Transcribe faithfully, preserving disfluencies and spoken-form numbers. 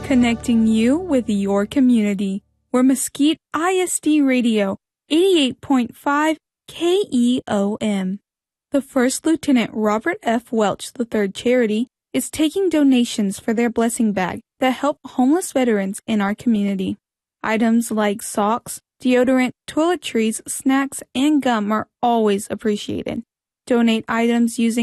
connecting you with your community. We're Mesquite I S D Radio, eighty-eight point five K E O M. The First Lieutenant Robert F. Welch the third Charity is taking donations for their blessing bag that help homeless veterans in our community. Items like socks, deodorant, toiletries, snacks, and gum are always appreciated. Donate items using